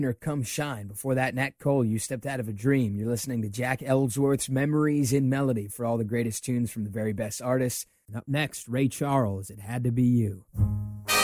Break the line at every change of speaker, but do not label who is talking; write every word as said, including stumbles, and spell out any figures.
or Come Shine. Before that, Nat Cole, You Stepped Out of a Dream. You're listening to Jack Ellsworth's Memories in Melody for all the greatest tunes from the very best artists. And up next, Ray Charles, It Had to Be You.